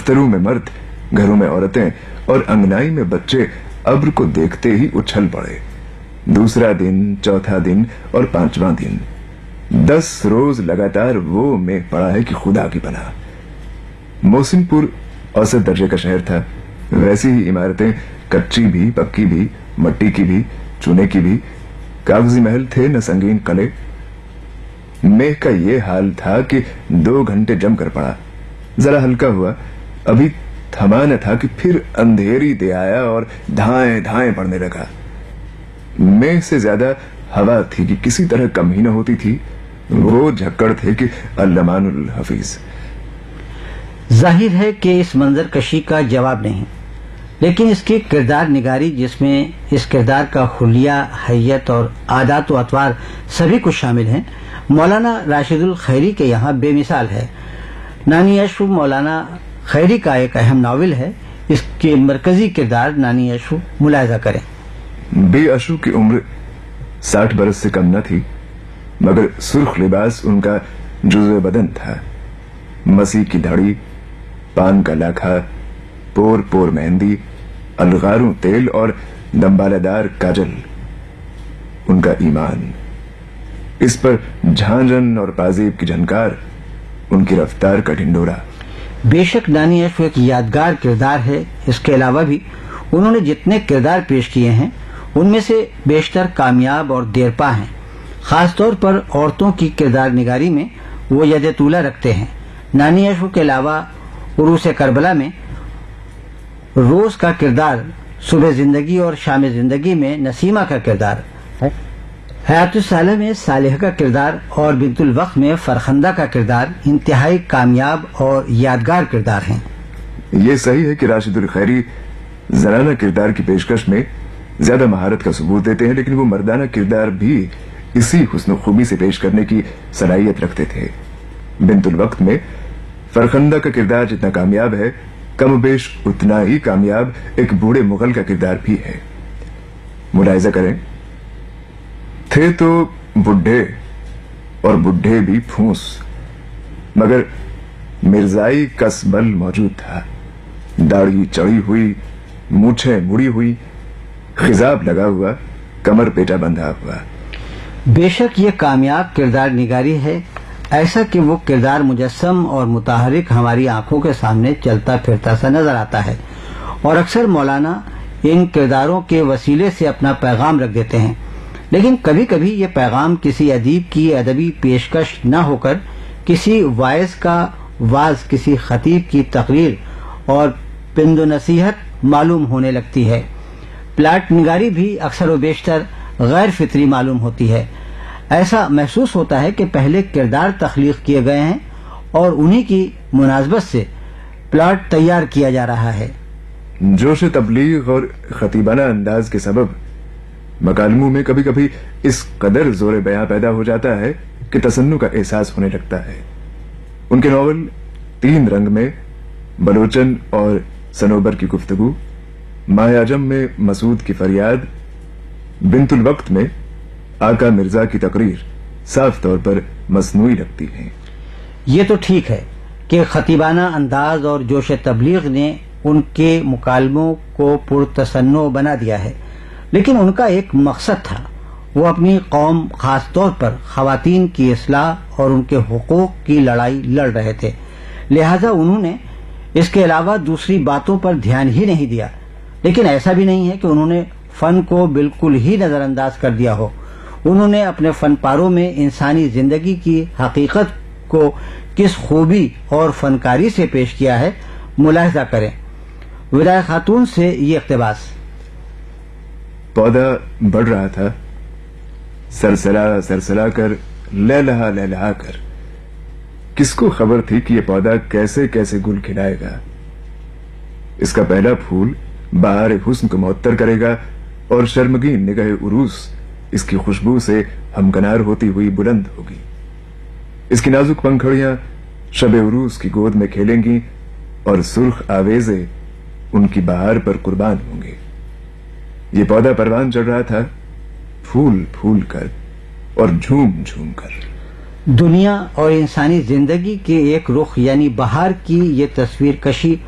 दफ्तरों में मर्द, घरों में औरतें और अंगनाई में बच्चे अब्र को देखते ही उछल पड़े। दूसरा दिन, चौथा दिन और पांचवां दिन, 10 रोज लगातार वो मेघ पड़ा है कि खुदा की पनाह। मोहसिनपुर औसत दर्जे का शहर था। वैसी ही इमारतें, कच्ची भी, पक्की भी, मट्टी की भी, चूने की भी, कागजी महल थे न संगीन कले। मेघ का ये हाल था कि 2 घंटे जमकर पड़ा, जरा हल्का हुआ, अभी थमा न था कि फिर अंधेरी दे आया और धाएं धाएं पड़ने लगा। मेघ से ज्यादा हवा थी कि किसी तरह कम ही न होती थी। वो झक्कड़ थे कि अल्लमानुल हफीज। जाहिर है कि इस मंजर कशी का जवाब नहीं, लेकिन इसकी किरदार निगारी, जिसमें इस किरदार का हुलिया, हैयत और आदात व अतवार सभी कुछ शामिल हैं, मौलाना राशिदुल खैरी के यहाँ बेमिसाल है। नानी अशरफ मौलाना खैरी का एक अहम नावल है। इसके मरकजी किरदार नानी अशरफ मुलायजा करें। बे अशरफ की उम्र 60 बरस से कम न थी, मगर सुर्ख लिबास उनका जुज़्वे बदन था। मसी की धड़ी, पान का लाखा, पोर पोर मेहंदी, अलगारू तेल और दंबालादार काजल उनका ईमान। इस पर झांझन और पाजेब की झनकार उनकी रफ्तार का ढिंडोरा। बेशक नानी अशरफ एक यादगार किरदार है। इसके अलावा भी उन्होंने जितने किरदार पेश किए हैं उनमें से बेशतर कामयाब और देरपा हैं। खासतौर पर औरतों की किरदार निगारी में वो यद तूला रखते हैं। नानी अशरफ के अलावा उरूस करबला में रोज का किरदार, सुबह जिंदगी और शाम जिंदगी में नसीमा का किरदार, हयातुस्सालह में सालिह का किरदार और बिंतुल वक्त में फरखंदा का किरदार इंतहाई कामयाब और यादगार किरदार हैं। ये सही है कि राशिदुल खैरी जनाना किरदार की पेशकश में ज्यादा महारत का सबूत देते हैं, लेकिन वो मर्दाना किरदार भी इसी हुस्न खूबी से पेश करने की सलाहियत रखते थे। बिंतुल वक्त में फरखंदा का किरदार जितना कामयाब है, कम बेश उतना ही कामयाब एक बूढ़े मुगल का किरदार भी है। मुलाहिजा करें, थे तो बुढ़े और बुढ़े भी फूस, मगर मिर्जाई कसबल मौजूद था। दाढ़ी चढ़ी हुई, मूछें मुड़ी हुई, खिजाब लगा हुआ, कमर पेटा बंधा हुआ। बेशक ये कामयाब किरदार निगारी है, ऐसा कि वो किरदार मुजस्सम और मुताहरिक हमारी आंखों के सामने चलता फिरता सा नजर आता है, और अक्सर मौलाना इन किरदारों के वसीले से अपना पैगाम रख देते हैं। लेकिन कभी कभी ये पैगाम किसी अदीब की अदबी पेशकश न होकर किसी वाइज का वाज, किसी खतीब की तकरीर और पिंदो नसीहत मालूम होने लगती है। प्लाट निगारी भी अक्सर व बेशतर गैर फितरी मालूम होती है। ऐसा महसूस होता है कि पहले किरदार तख्लीक किए गए हैं और उन्हीं की मुनासबत से प्लाट तैयार किया जा रहा है। जोश तबलीग और खतीबाना अंदाज के सबब मकालमों में कभी कभी इस कदर जोर बयां पैदा हो जाता है कि तसन्नु का एहसास होने लगता है। उनके नॉवल 3 रंग में बलोचन और सनोबर की गुफ्तगू, माह आजम में मसूद की फरियाद, बिंतुल वक्त में आका मिर्जा की तकरीर साफ तौर पर मसनूई लगती हैं। ये तो ठीक है कि खतीबाना अंदाज और जोश तबलीग ने उनके मुकालमों को पुरतसन्नो बना दिया है, लेकिन उनका एक मकसद था। वो अपनी कौम, खास तौर पर खवातीन की इस्लाह और उनके हुकूक की लड़ाई लड़ रहे थे। लिहाजा उन्होंने इसके अलावा दूसरी बातों पर ध्यान ही नहीं दिया। लेकिन ऐसा भी नहीं है कि उन्होंने फन को बिल्कुल ही नजरअंदाज कर दिया हो। उन्होंने अपने फनपारों में इंसानी जिंदगी की हकीकत को किस खूबी और फनकारी से पेश किया है, मुलाहिजा करें। विदाय खातून से ये इक़्तिबास। पौधा बढ़ रहा था, सरसरा सरसरा कर, लहलहा कर। किसको खबर थी कि यह पौधा कैसे कैसे गुल खिलाएगा। इसका पहला फूल बहार हुस्न को मुअत्तर करेगा और शर्मगीन निगाह उरूस इसकी खुशबू से हमकनार होती हुई बुलंद होगी। इसकी नाजुक पंखड़ियां शब उरूस की गोद में खेलेंगी और सुर्ख आवेजे उनकी बहार पर कुर्बान होंगे। ये पौधा परवान चढ़ रहा था, फूल फूल कर और झूम झूम कर। दुनिया और इंसानी जिंदगी के एक रुख यानी बहार की ये तस्वीर कशी